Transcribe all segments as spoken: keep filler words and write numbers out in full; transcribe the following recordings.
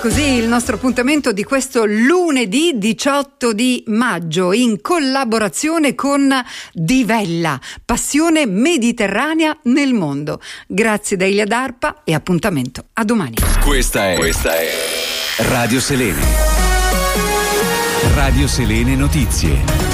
così il nostro appuntamento di questo lunedì diciotto di maggio in collaborazione con Divella, passione mediterranea nel mondo. Grazie da Ilia D'Arpa e appuntamento a domani. Questa è, questa è Radio Selene. Radio Selene Notizie.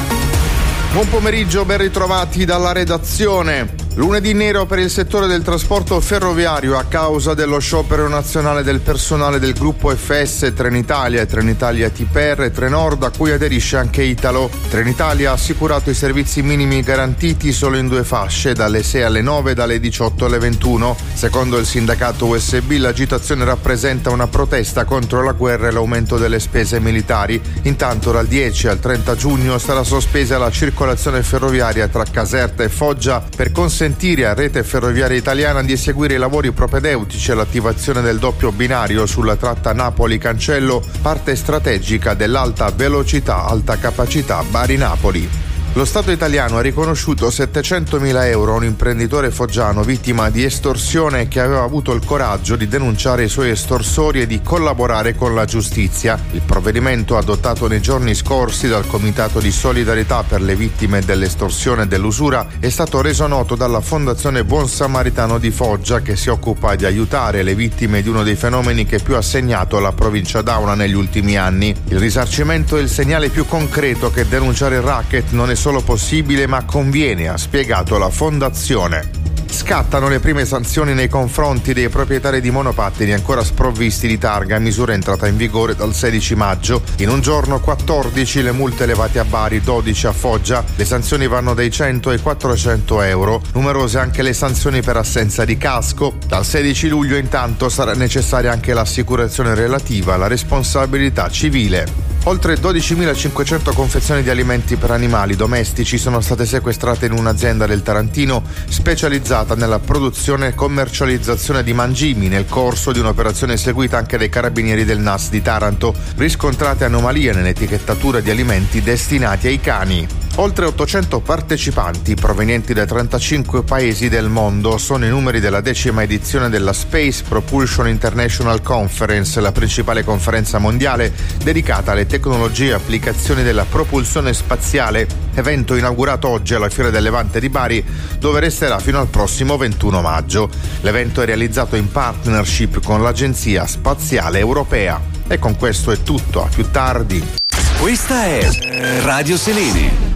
Buon pomeriggio, ben ritrovati dalla redazione. Lunedì nero per il settore del trasporto ferroviario a causa dello sciopero nazionale del personale del gruppo F S Trenitalia e Trenitalia T P R e Trenord, a cui aderisce anche Italo. Trenitalia ha assicurato i servizi minimi garantiti solo in due fasce, dalle sei alle nove e dalle diciotto alle ventuno. Secondo il sindacato U S B l'agitazione rappresenta una protesta contro la guerra e l'aumento delle spese militari. Intanto dal dieci al trenta giugno sarà sospesa la circolazione ferroviaria tra Caserta e Foggia per consentire consentire a Rete Ferroviaria Italiana di eseguire i lavori propedeutici all'attivazione del doppio binario sulla tratta Napoli-Cancello, parte strategica dell'alta velocità alta capacità Bari-Napoli. Lo Stato italiano ha riconosciuto settecentomila euro a un imprenditore foggiano vittima di estorsione che aveva avuto il coraggio di denunciare i suoi estorsori e di collaborare con la giustizia. Il provvedimento adottato nei giorni scorsi dal Comitato di Solidarietà per le vittime dell'estorsione e dell'usura è stato reso noto dalla Fondazione Buon Samaritano di Foggia, che si occupa di aiutare le vittime di uno dei fenomeni che più ha segnato la provincia d'Auna negli ultimi anni. Il risarcimento è il segnale più concreto che denunciare il racket non è solo possibile ma conviene, ha spiegato la fondazione. Scattano le prime sanzioni nei confronti dei proprietari di monopattini ancora sprovvisti di targa, misura entrata in vigore dal sedici maggio. In un giorno quattordici le multe elevate a Bari, dodici a Foggia. Le sanzioni vanno dai cento ai quattrocento euro. Numerose anche le sanzioni per assenza di casco. Dal sedici luglio intanto sarà necessaria anche l'assicurazione relativa alla responsabilità civile. Oltre dodicimilacinquecento confezioni di alimenti per animali domestici sono state sequestrate in un'azienda del Tarantino specializzata nella produzione e commercializzazione di mangimi nel corso di un'operazione eseguita anche dai carabinieri del N A S di Taranto. Riscontrate anomalie nell'etichettatura di alimenti destinati ai cani. Oltre ottocento partecipanti provenienti da trentacinque paesi del mondo sono i numeri della decima edizione della Space Propulsion International Conference, la principale conferenza mondiale dedicata alle tecnologie e applicazioni della propulsione spaziale, evento inaugurato oggi alla Fiera del Levante di Bari, dove resterà fino al prossimo ventuno maggio. L'evento è realizzato in partnership con l'Agenzia Spaziale Europea. E con questo è tutto, a più tardi. Questa è Radio Selene.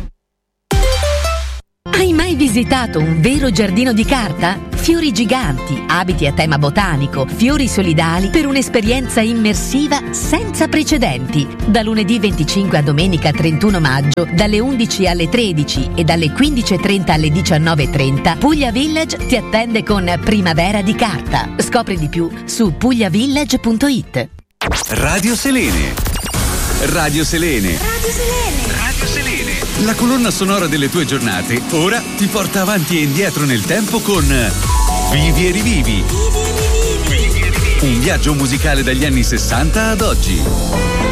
Hai mai visitato un vero giardino di carta? Fiori giganti, abiti a tema botanico, fiori solidali per un'esperienza immersiva senza precedenti. Da lunedì venticinque a domenica trentuno maggio, dalle undici alle tredici e dalle quindici e trenta alle diciannove e trenta, Puglia Village ti attende con Primavera di Carta. Scopri di più su pugliavillage punto it. Radio Selene. Radio Selene. Radio Selene. Radio Selene. La colonna sonora delle tue giornate ora ti porta avanti e indietro nel tempo con Vivi e rivivi. Vivi e rivivi. Un viaggio musicale dagli anni sessanta ad oggi.